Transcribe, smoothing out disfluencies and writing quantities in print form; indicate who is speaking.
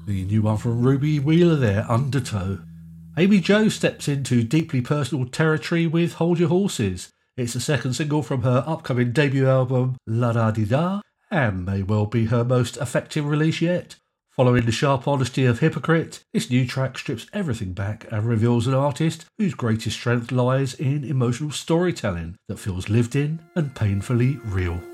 Speaker 1: The new one from Ruby Wheeler there, Undertow. Amy Jo steps into deeply personal territory with Hold Your Horses. It's the second single from her upcoming debut album, La Da Di Da, and may well be her most effective release yet. Following the sharp honesty of Hypocrite, this new track strips everything back and reveals an artist whose greatest strength lies in emotional storytelling that feels lived in and painfully real.